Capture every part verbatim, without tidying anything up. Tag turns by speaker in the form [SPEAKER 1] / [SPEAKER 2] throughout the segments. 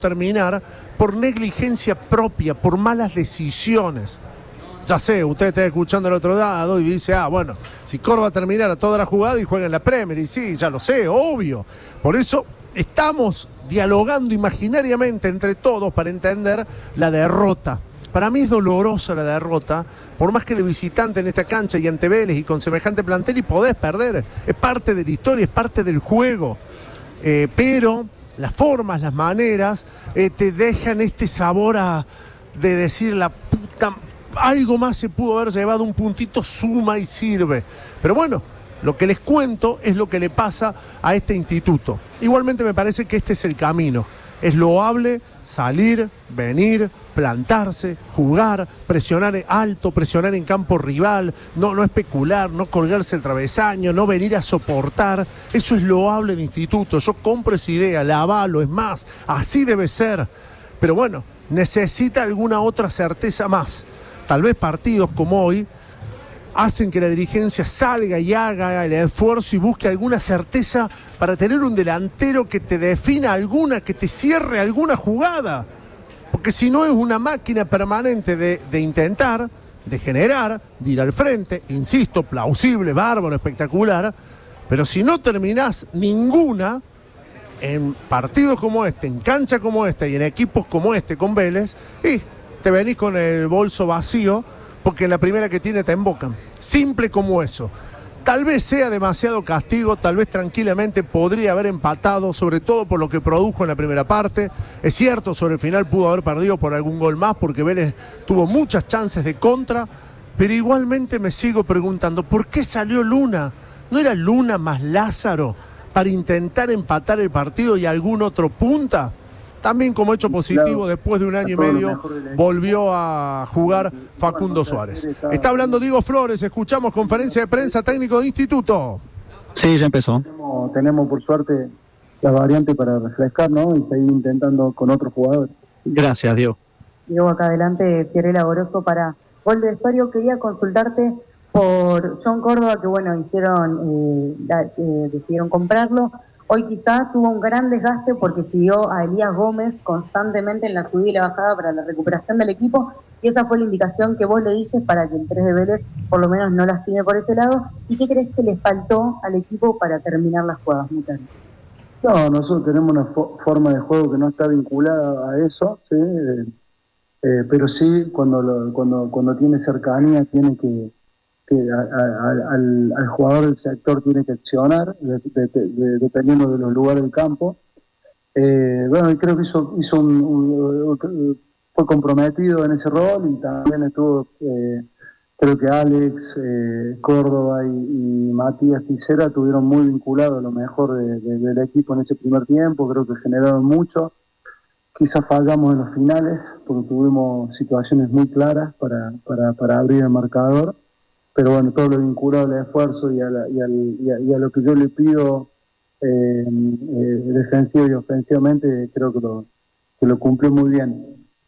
[SPEAKER 1] terminar por negligencia propia, por malas decisiones. Ya sé, usted está escuchando al otro lado y dice, ah, bueno, si Córdoba terminara toda la jugada y juega en la Premier, y sí, ya lo sé, obvio. Por eso estamos dialogando imaginariamente entre todos para entender la derrota. Para mí es dolorosa la derrota, por más que de visitante en esta cancha y ante Vélez y con semejante plantel y podés perder. Es parte de la historia, es parte del juego. Eh, pero las formas, las maneras, eh, te dejan este sabor a, de decir la puta, algo más se pudo haber llevado, un puntito suma y sirve. Pero bueno, lo que les cuento es lo que le pasa a este instituto. Igualmente me parece que este es el camino. Es loable salir, venir, plantarse, jugar, presionar alto, presionar en campo rival, no, no especular, no colgarse el travesaño, no venir a soportar. Eso es loable de instituto. Yo compro esa idea, la avalo, es más, así debe ser. Pero bueno, necesita alguna otra certeza más. Tal vez partidos como hoy hacen que la dirigencia salga y haga el esfuerzo y busque alguna certeza para tener un delantero que te defina alguna, que te cierre alguna jugada. Porque si no es una máquina permanente de, de intentar, de generar, de ir al frente, insisto, plausible, bárbaro, espectacular, pero si no terminás ninguna en partidos como este, en cancha como esta y en equipos como este con Vélez, y te venís con el bolso vacío, porque en la primera que tiene te embocan. Simple como eso. Tal vez sea demasiado castigo, tal vez tranquilamente podría haber empatado, sobre todo por lo que produjo en la primera parte. Es cierto, sobre el final pudo haber perdido por algún gol más, porque Vélez tuvo muchas chances de contra, pero igualmente me sigo preguntando, ¿por qué salió Luna? ¿No era Luna más Lázaro para intentar empatar el partido y algún otro punta? También como hecho positivo, claro, después de un año y medio, volvió a jugar Facundo Suárez. Está hablando Diego Flores, escuchamos conferencia de prensa técnico de instituto.
[SPEAKER 2] Sí, ya empezó.
[SPEAKER 3] Tenemos, tenemos por suerte la variante para refrescar, ¿no? Y seguir intentando con otros jugadores.
[SPEAKER 2] Gracias, Diego.
[SPEAKER 4] Diego, acá adelante, Fiorella Laboroso para Gol de Vestuario. Quería consultarte por John Córdoba, que bueno, hicieron, eh, da, eh, decidieron comprarlo. Hoy quizá tuvo un gran desgaste porque siguió a Elías Gómez constantemente en la subida y la bajada para la recuperación del equipo, y esa fue la indicación que vos le diste para que el tres de Vélez por lo menos no lastime por ese lado. ¿Y qué crees que le faltó al equipo para terminar las jugadas, Mutari?
[SPEAKER 3] No, nosotros tenemos una fo- forma de juego que no está vinculada a eso, ¿sí? Eh, eh, pero sí, cuando, lo, cuando, cuando tiene cercanía, tiene que... que a, a, al, al jugador del sector tiene que accionar de, de, de, dependiendo de los lugares del campo. Eh, bueno, creo que hizo, hizo un, un, un, fue comprometido en ese rol, y también estuvo, eh, creo que Alex, eh, Córdoba y, y Matías Ticera tuvieron muy vinculado a lo mejor de, de, del equipo en ese primer tiempo. Creo que generaron mucho. Quizás fallamos en los finales porque tuvimos situaciones muy claras para, para, para abrir el marcador. Pero bueno, todo lo vinculado al esfuerzo y a, la, y, al, y, a, y a lo que yo le pido eh, eh, defensivo y ofensivamente, creo que lo, que lo cumplió muy bien.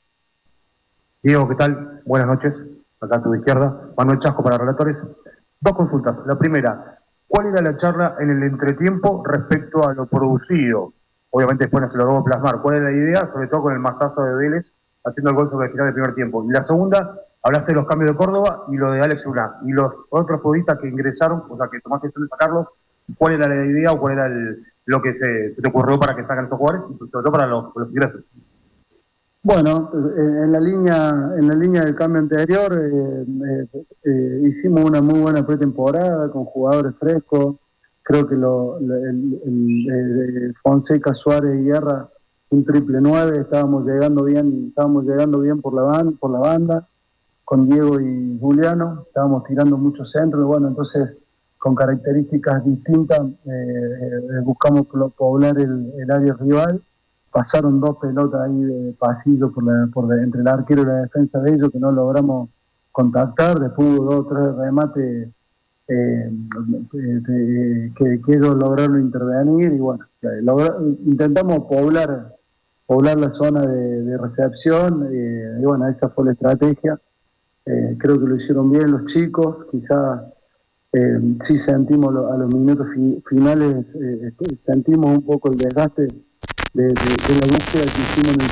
[SPEAKER 5] Diego, ¿qué tal? Buenas noches. Acá a tu izquierda, Manuel Chasco para Relatores. Dos consultas. La primera, ¿cuál era la charla en el entretiempo respecto a lo producido? Obviamente después no se logró plasmar. ¿Cuál era la idea? Sobre todo con el mazazo de Vélez haciendo el gol sobre el final del primer tiempo. Y la segunda, hablaste de los cambios de Córdoba y lo de Alex Luna. Y los otros futbolistas que ingresaron, o sea, que tomaste decisión de sacarlos, ¿cuál era la idea o cuál era el, lo que se, se te ocurrió para que sacan estos jugadores? Y sobre todo para los, los ingresos.
[SPEAKER 3] Bueno, en la línea en la línea del cambio anterior eh, eh, eh, hicimos una muy buena pretemporada con jugadores frescos. Creo que lo, el, el, el, el Fonseca, Suárez y Guerra, un triple nueve, estábamos llegando bien, estábamos llegando bien por la banda, por la banda. Con Diego y Juliano, estábamos tirando muchos centros, bueno, entonces con características distintas eh, eh, buscamos poblar el, el área rival. Pasaron dos pelotas ahí de pasillo por la, por la, entre el arquero y la defensa de ellos que no logramos contactar. Después hubo dos o tres remates eh, eh, que, que ellos lograron intervenir y bueno, logra, intentamos poblar poblar la zona de, de recepción eh, y bueno, esa fue la estrategia. Eh, creo que lo hicieron bien los chicos, quizás eh, sí sentimos lo, a los minutos fi, finales, eh, sentimos un poco el desgaste de, de, de la búsqueda que hicimos en el